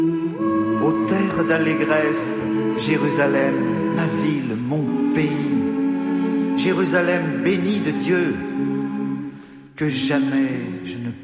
Ô terre d'allégresse, Jérusalem, ma ville, mon pays, Jérusalem bénie de Dieu, que jamais je ne